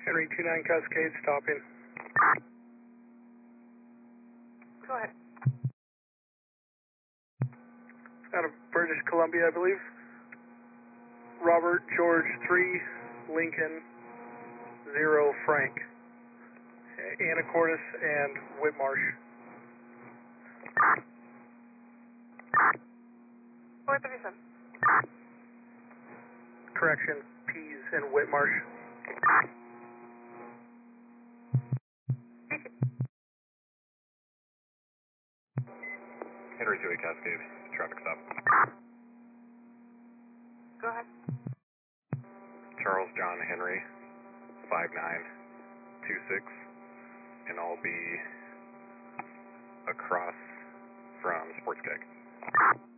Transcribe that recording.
Henry 29 Cascade, stopping. Go ahead. Out of British Columbia, I believe. Robert George 3, Lincoln 0, Frank. Anacortes and Whitmarsh. 437. Correction, Pease and Whitmarsh. Henry 28 Cascade, traffic stop. Go ahead. Charles John Henry, 5926, and I'll be across from Sports Keg.